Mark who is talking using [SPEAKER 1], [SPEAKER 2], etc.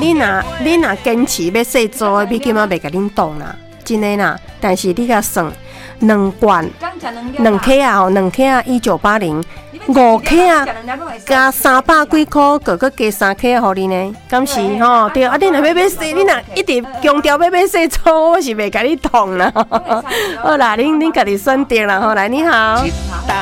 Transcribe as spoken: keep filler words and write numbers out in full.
[SPEAKER 1] 你若你若坚持要洗租的，美金嘛袂甲恁动啦，真的啦。但是你甲算两罐两克啊，吼，两克啊，一九八零，五克啊，加三百几块，个个加三克互你呢，敢是吼？对啊，你若要要洗，你若一直强调要要洗租，我是袂甲你动啦。好啦，恁恁家己选择啦，好来，你好。